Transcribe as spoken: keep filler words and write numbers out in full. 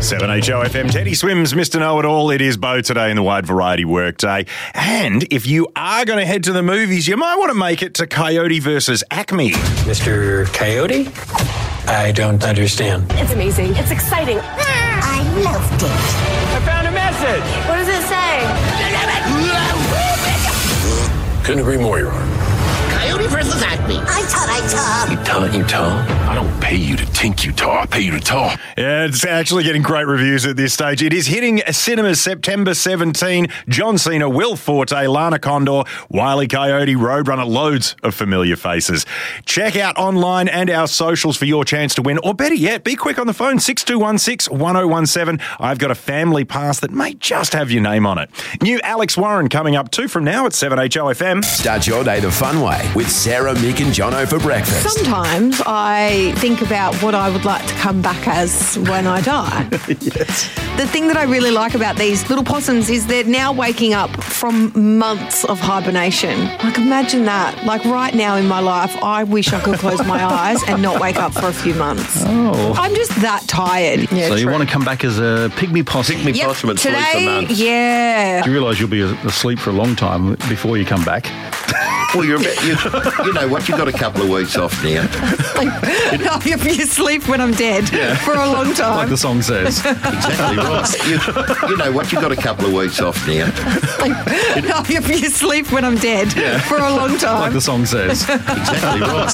seven H O F M, Teddy Swims, Mister Know-It-All. It is Bo today in the Wide Variety Workday. And if you are going to head to the movies, you might want to make it to Coyote versus Acme. Mister Coyote? I don't understand. It's amazing. It's exciting. I loved it. I found a message. What does it say? Couldn't agree more, Your Honor. Coyote versus Acme. I taught, I taught. You taught, you taught. I don't pay you to think you talk. I pay you to talk. Yeah, it's actually getting great reviews at this stage. It is hitting cinemas September seventeenth. John Cena, Will Forte, Lana Condor, Wile E. Coyote, Roadrunner, loads of familiar faces. Check out online and our socials for your chance to win. Or better yet, be quick on the phone, six two one six, one oh one seven. I've got a family pass that may just have your name on it. New Alex Warren coming up two from now at seven H O F M. Start your day the fun way with Sarah, Mick and Jono for breakfast. Sometimes I think about what I would like to come back as when I die. Yes. The thing that I really like about these little possums is they're now waking up from months of hibernation. Like, imagine that. Like, right now in my life, I wish I could close my eyes and not wake up for a few months. Oh. I'm just that tired. Yeah, so you true. want to come back as a pygmy possum? Pygmy Yep, possum and sleep for today, months. yeah. Do you realise you'll be asleep for a long time before you come back? Well, you're a bit, you, you know what? You've got a couple of weeks off now. No, if you sleep when I'm dead for a long time. Like the song says. Exactly right. You, you know what? You've got a couple of weeks off now. No, if you sleep when I'm dead for a long time. Like the song says. Exactly right.